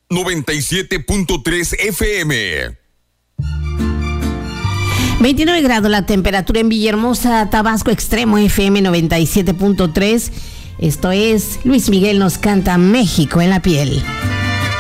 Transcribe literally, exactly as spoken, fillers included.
noventa y siete punto tres F M. veintinueve grados la temperatura en Villahermosa, Tabasco, Extremo F M noventa y siete punto tres. Esto es Luis Miguel nos canta México en la piel.